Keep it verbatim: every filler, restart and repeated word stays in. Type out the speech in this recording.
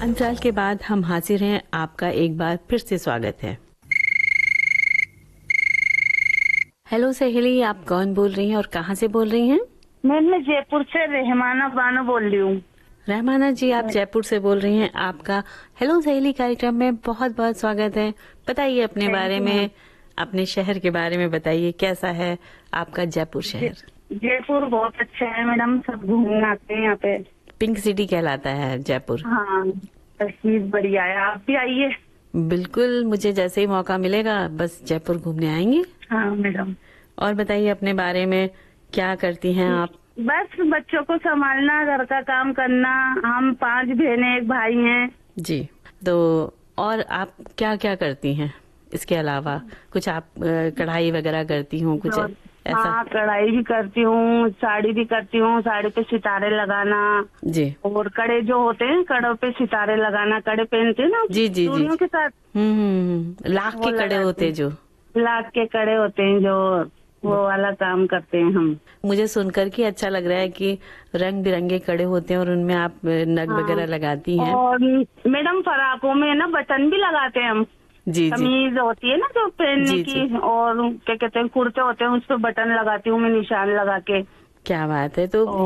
अंतराल के बाद हम हाजिर हैं। आपका एक बार फिर से स्वागत है। हेलो सहेली, आप कौन बोल रही हैं और कहाँ से बोल रही हैं? मैं मैं जयपुर से रहमाना बानो बोल रही हूँ। रहमाना जी, आप जयपुर से बोल रही हैं। आपका हेलो सहेली कार्यक्रम में बहुत बहुत स्वागत है। बताइए अपने बारे में, अपने शहर के बारे में बताइए, कैसा है आपका जयपुर शहर? जयपुर बहुत अच्छा है मैडम, सब घूमने आते हैं यहाँ पे। पिंक सिटी कहलाता है जयपुर। हाँ, तस्वीर बढ़िया है, आप भी आइए। बिल्कुल, मुझे जैसे ही मौका मिलेगा बस जयपुर घूमने आएंगे। हाँ मैडम। और बताइए अपने बारे में, क्या करती हैं आप? बस बच्चों को संभालना, घर का काम करना। हम पांच बहनें एक भाई हैं जी। तो और आप क्या क्या करती हैं इसके अलावा? कुछ आप कढ़ाई वगैरह करती हूँ कुछ ऐसा? हाँ, कढ़ाई भी करती हूँ, साड़ी भी करती हूँ, साड़ी पे सितारे लगाना जी। और कड़े जो होते हैं, कड़ों पे सितारे लगाना, कड़े पहनते हैं ना जी जी जी के साथ। हम्म लाख के कड़े होते जो लाख के कड़े होते हैं जो, वो वाला काम करते हैं हम। मुझे सुनकर के अच्छा लग रहा है कि रंग बिरंगे कड़े होते हैं और उनमें आप नग हाँ, वगैरह लगाती हैं। और मैडम फराकों में ना बटन भी लगाते हैं हम। जी कमीज जी होती है ना जो पहनने की, और क्या कहते हैं कुर्ते होते हैं, उस पर बटन लगाती हूँ मैं, निशान लगा के। क्या बात है। तो